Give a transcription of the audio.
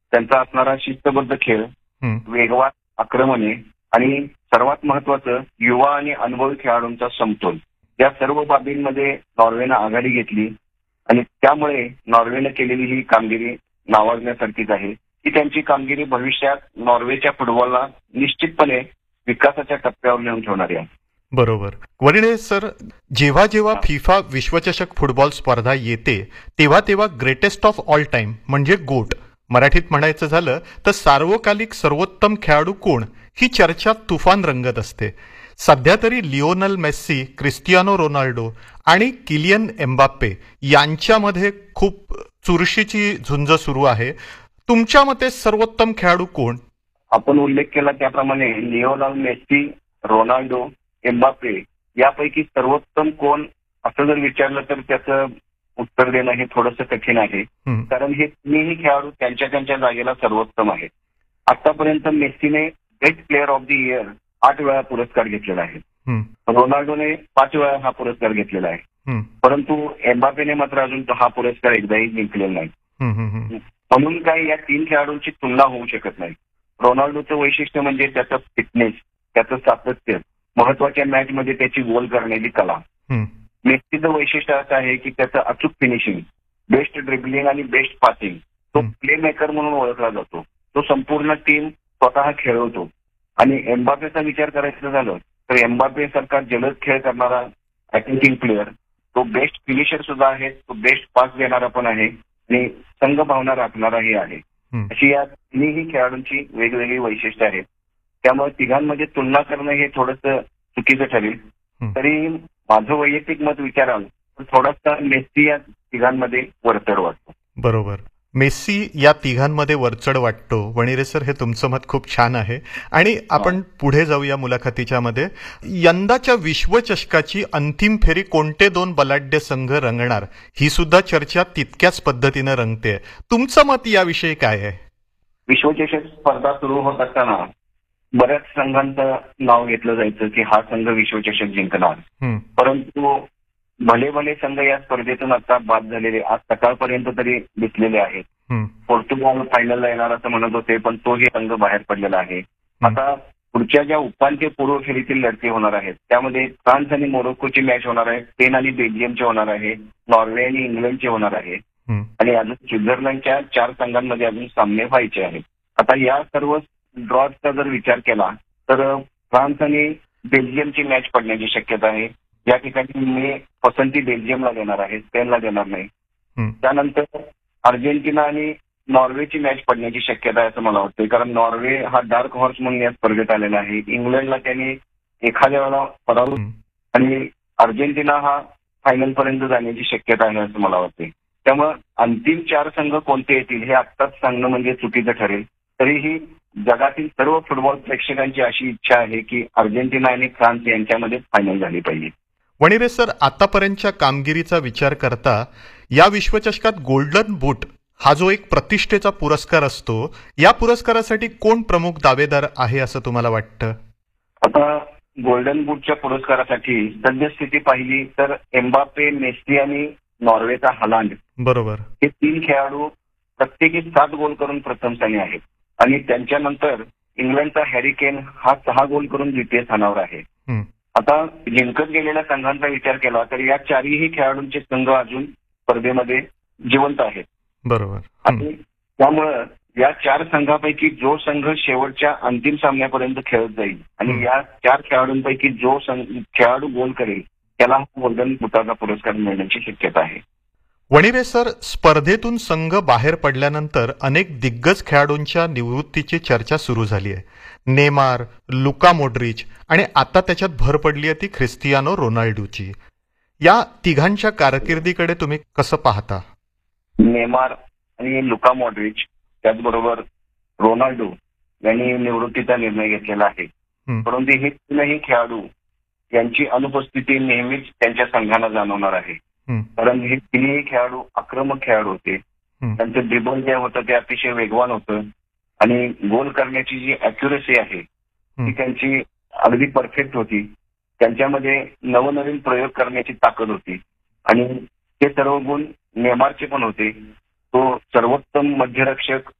त्यांचा असणारा शिस्तबद्ध खेळ, वेगवान आक्रमणे आणि सर्वात महत्वाचं युवा आणि अनुभवी खेळाडूंचा समतोल, या सर्व बाबींमध्ये नॉर्वेनं आघाडी घेतली आणि त्यामुळे नॉर्वेनं केलेली ही कामगिरी नावाजण्यासारखीच आहे की त्यांची कामगिरी भविष्यात नॉर्वेच्या फुटबॉलला निश्चितपणे विकासाच्या टप्प्यावर नेऊन ठेवणारी आहे. बरोबर. वडिळे सर, जेव्हा जेव्हा फिफा विश्वचषक फुटबॉल स्पर्धा येते तेव्हा तेव्हा ग्रेटेस्ट ऑफ ऑल टाइम म्हणजे गोट, मराठीत म्हणायचं झालं तर सार्वकालिक सर्वोत्तम खेळाडू कोण, ही चर्चा तुफान रंगत असते. सध्या तरी लिओनल मेस्सी, क्रिस्टियानो रोनाल्डो आणि किलियन एम्बाप्पे यांच्यामध्ये खूप चुरशीची झुंज सुरू आहे. तुमच्या मते सर्वोत्तम खेळाडू कोण? आपण उल्लेख केला त्याप्रमाणे लिओनल मेस्सी, रोनाल्डो, एम्बाप्पे यापैकी सर्वोत्तम कोण असं जर विचारलं तर त्याचं उत्तर देणं हे थोडंसं कठीण आहे. कारण हे तिन्ही खेळाडू त्यांच्या त्यांच्या जागेला सर्वोत्तम आहेत. आतापर्यंत मेस्सीने best player of the year 8 वेळा पुरस्कार घेतलेला आहे. रोनाल्डोने 5 वेळा हा पुरस्कार घेतलेला आहे. परंतु एम्बापेने मात्र अजून हा पुरस्कार एकदाही जिंकलेला नाही. म्हणून काही या 3 खेळाडूंची तुलना होऊ शकत नाही. रोनाल्डोचं वैशिष्ट्य म्हणजे त्याचं फिटनेस, त्याचं सातत्य, महत्वाच्या मॅच मध्ये त्याची गोल करण्याची कला. मेस्सीचं वैशिष्ट्य असं आहे की त्याचं अचूक फिनिशिंग, बेस्ट ड्रिबलिंग आणि बेस्ट पासिंग. तो प्ले मेकर म्हणून ओळखला जातो. तो संपूर्ण टीम स्वतः खेळवतो. आणि एम्बापेचा विचार करायचं झालं तर एम्बापे सारखा जलद खेळ करणारा अटॅकिंग प्लेअर, तो बेस्ट फिनिशर सुद्धा आहे, तो बेस्ट पास देणारा पण आहे आणि संघ भावना राखणाराही आहे. अशी या तिन्ही खेळाडूंची वेगवेगळी वैशिष्ट्य आहेत. त्यामुळे तिघांमध्ये तुलना करणं हे थोडंसं चुकीचं ठरेल. तरी माझं वैयक्तिक मत विचाराल तर थोडासा मेस्सी या तिघांमध्ये वरचढ वाटतो. बरोबर. मेस्सी या तिघांमध्ये वरचढ वाटतो. वणिरे सर, हे तुमचं मत खूप छान आहे. आणि आपण पुढे जाऊया मुलाखतीच्या मध्ये. यंदाच्या विश्वचषकाची अंतिम फेरी कोणते 2 बलाढ्य संघ रंगणार, ही सुद्धा चर्चा तितक्याच पद्धतीनं रंगते. तुमचं मत याविषयी काय आहे? विश्वचषक स्पर्धा सुरू होत असताना बऱ्याच संघांचं नाव घेतलं जायचं की हा संघ विश्वचषक जिंकणार. परंतु भले भले संघ या स्पर्धेतून आता बाद झालेले आज सकाळपर्यंत तरी दिसलेले आहेत. पोर्तुगाल फायनलला येणार असं म्हणत होते, पण तोही संघ बाहेर पडलेला आहे. आता पुढच्या ज्या उपांत्यपूर्व फेरीतील लढती होणार आहेत त्यामध्ये फ्रान्स आणि मोरोक्कोची मॅच होणार आहे, स्पेन आणि बेल्जियमची होणार आहे, नॉर्वे आणि इंग्लंडची होणार आहे आणि अजून स्वित्झर्लंडच्या 4 संघांमध्ये अजून सामने व्हायचे आहेत. आता या सर्व ड्रॉचा जर विचार केला तर फ्रान्स आणि बेल्जियमची मॅच पडण्याची शक्यता आहे. या ठिकाणी मी पसंती बेल्जियमला देणार आहे, स्पेनला देणार नाही. त्यानंतर अर्जेंटिना आणि नॉर्वेची मॅच पडण्याची शक्यता आहे असं मला वाटतं. कारण नॉर्वे हा डार्क हॉर्स म्हणून या स्पर्धेत आलेला आहे. इंग्लंडला त्यांनी एखाद्या वेळेला पराभूत आणि अर्जेंटिना हा फायनल पर्यंत जाण्याची शक्यता आहे असं मला वाटते. त्यामुळे अंतिम 4 संघ कोणते येतील हे आत्ताच सांगणं म्हणजे चुकीचं ठरेल. तरीही जगातील सर्व फुटबॉल प्रेक्षकांची अशी इच्छा आहे की अर्जेंटिना आणि फ्रान्स यांच्यामध्ये फायनल झाली पाहिजे. वणिरे सर, आतापर्यंतच्या कामगिरीचा विचार करता या विश्वचषकात गोल्डन बूट हा जो एक प्रतिष्ठेचा पुरस्कार असतो, या पुरस्कारासाठी कोण प्रमुख दावेदार आहे असं तुम्हाला वाटतं? आता गोल्डन बूटच्या पुरस्कारासाठी सद्यस्थिती पाहिली तर एम्बाप्पे, मेस्सी आणि नॉर्वेचा हालांड, बरोबर, हे 3 खेळाडू प्रत्येकी 7 गोल करून प्रथम स्थानी आहेत. आणि त्यांच्यानंतर इंग्लंडचा हॅरी केन हा 6 गोल करून द्वितीय स्थानावर आहे. आता जिंकत गेलेल्या संघांचा विचार केला तर या 4ही खेळाडूंचे संघ अजून स्पर्धेमध्ये जिवंत आहेत. बरोबर. आणि त्यामुळं या 4 संघापैकी जो संघ शेवटच्या अंतिम सामन्यापर्यंत खेळत जाईल आणि या 4 खेळाडूंपैकी जो खेळाडू गोल करेल त्याला गोल्डन बुटाचा पुरस्कार मिळण्याची शक्यता आहे. वणिरे सर, स्पर्धेतून संघ बाहेर पडल्यानंतर अनेक दिग्गज खेळाडूंच्या निवृत्तीची चर्चा सुरू झाली आहे. नेमार, लुका मॉड्रिच आणि आता त्याच्यात भर पडली आहे ती क्रिस्टियानो रोनाल्डोची. या तिघांच्या कारकिर्दीकडे तुम्ही कसं पाहता? नेमार आणि लुका मॉड्रिच त्याचबरोबर रोनाल्डो यांनी निवृत्तीचा निर्णय घेतलेला आहे. परंतु हे 3ही खेळाडू यांची अनुपस्थिती नेहमीच त्यांच्या संघाला जाणवणार आहे. कारण हे 3ही खेळाडू आक्रमक खेळाडू होते. त्यांचं ड्रिबल जे होतं ते अतिशय वेगवान होतं आणि गोल करण्याची जी अॅक्युरेसी आहे ती त्यांची अगदी परफेक्ट होती. त्यांच्यामध्ये नवनवीन प्रयोग करण्याची ताकद होती आणि ते सर्व गुण नेमारचे पण होते. तो सर्वोत्तम मध्यरक्षक